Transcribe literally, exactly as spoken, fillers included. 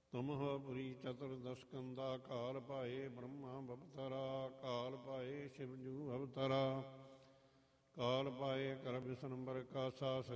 ਤੁਮ ਹੋ ਪੁਰੀ ਚਤੁਰਦਸ਼ ਕੰਦਾ, ਕਾਲ ਪਾਏ ਬ੍ਰਹਮਾ ਬਵਤਰਾ, ਕਾਲ ਪਾਏ ਸ਼ਿਵਜੂ ਅਵਤਰਾ, ਕਾਲ ਪਾਏ ਕਰ ਬਿਸਨੰਬਰ ਕਾਸਾ,